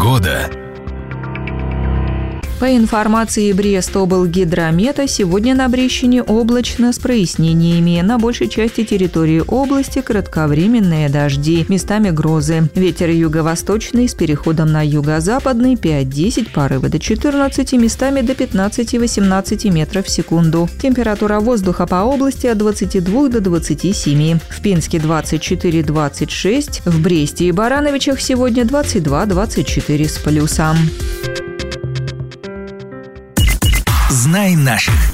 Погода. По информации Брест-облгидромета, сегодня на Брещине облачно с прояснениями. На большей части территории области кратковременные дожди, местами грозы. Ветер юго-восточный с переходом на юго-западный 5-10, порывы до 14, местами до 15-18 метров в секунду. Температура воздуха по области от 22 до 27. В Пинске 24-26, в Бресте и Барановичах сегодня 22-24 с плюсом. Знай наших.